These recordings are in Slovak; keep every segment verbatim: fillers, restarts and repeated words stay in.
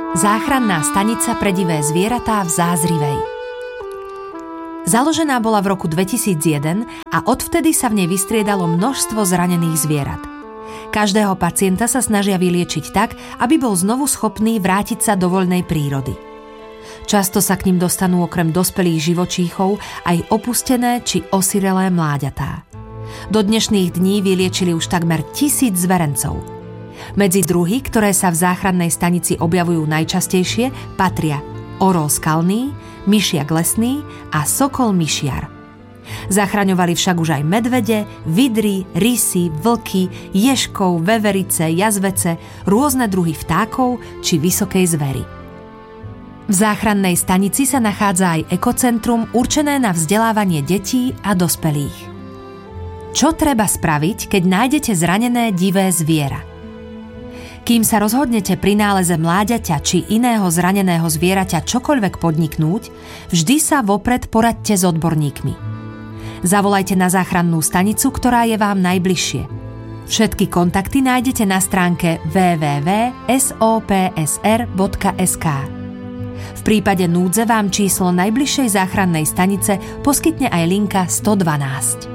Záchranná stanica pre divé zvieratá v Zázrivej. Založená bola v roku dvetisícjeden a odvtedy sa v nej vystriedalo množstvo zranených zvierat. Každého pacienta sa snažia vyliečiť tak, aby bol znovu schopný vrátiť sa do voľnej prírody. Často sa k ním dostanú okrem dospelých živočíchov aj opustené či osirelé mláďatá. Do dnešných dní vyliečili už takmer tisíc zverencov. Medzi druhy, ktoré sa v záchrannej stanici objavujú najčastejšie, patria orol skalný, myšiak lesný a sokol myšiar. Zachraňovali však už aj medvede, vidry, rysy, vlky, ježkov, veverice, jazvece, rôzne druhy vtákov či vysokej zveri. V záchrannej stanici sa nachádza aj ekocentrum určené na vzdelávanie detí a dospelých. Čo treba spraviť, keď nájdete zranené divé zviera? Kým sa rozhodnete pri náleze mláďaťa či iného zraneného zvieraťa čokoľvek podniknúť, vždy sa vopred poradte s odborníkmi. Zavolajte na záchrannú stanicu, ktorá je vám najbližšie. Všetky kontakty nájdete na stránke w w w bodka s o p s r bodka s k. V prípade núdze vám číslo najbližšej záchrannej stanice poskytne aj linka sto dvanásť.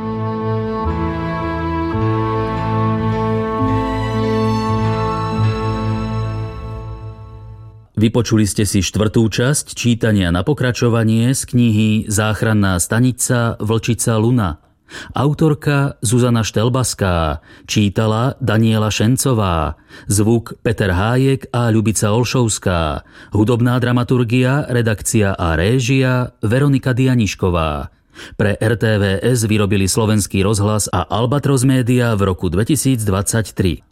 Vypočuli ste si štvrtú časť čítania na pokračovanie z knihy Záchranná stanica Vlčica Luna. Autorka Zuzana Štelbaská, čítala Daniela Šencová, zvuk Peter Hájek a Ľubica Olšovská, hudobná dramaturgia, redakcia a réžia Veronika Dianišková. Pre er té vé es vyrobili Slovenský rozhlas a Albatros Media v roku dvetisícdvadsaťtri.